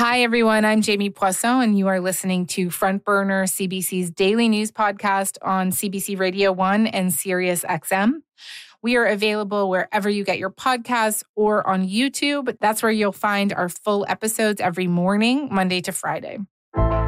Hi, everyone. I'm Jamie Poisson, and you are listening to Front Burner, CBC's daily news podcast on CBC Radio 1 and Sirius XM. We are available wherever you get your podcasts or on YouTube. That's where you'll find our full episodes every morning, Monday to Friday.